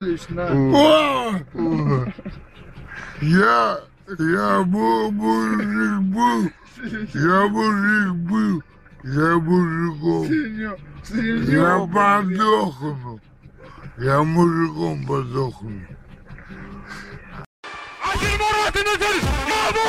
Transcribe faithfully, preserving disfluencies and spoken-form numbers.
на. О! Я, я был мужик был, я мужик был, я мужиком. Я подохну, я мужиком подохну. Один ворот и на